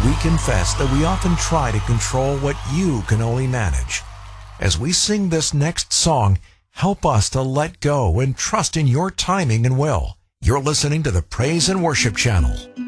We confess that we often try to control what you can only manage. As we sing this next song, help us to let go and trust in your timing and will. You're listening to the Praise and Worship Channel.